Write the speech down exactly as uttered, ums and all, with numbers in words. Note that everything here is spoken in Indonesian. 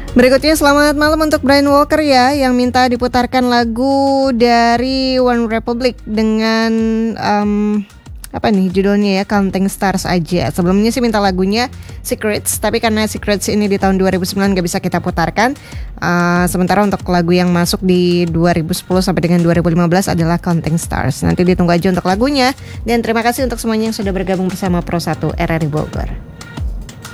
Berikutnya selamat malam untuk Brian Walker ya, yang minta diputarkan lagu dari One Republic dengan um, apa nih judulnya ya, Counting Stars aja. Sebelumnya sih minta lagunya Secrets, tapi karena Secrets ini di tahun dua ribu sembilan gak bisa kita putarkan. uh, Sementara untuk lagu yang masuk di dua ribu sepuluh sampai dengan dua ribu lima belas adalah Counting Stars. Nanti ditunggu aja untuk lagunya. Dan terima kasih untuk semuanya yang sudah bergabung bersama Pro satu R R I Bogor.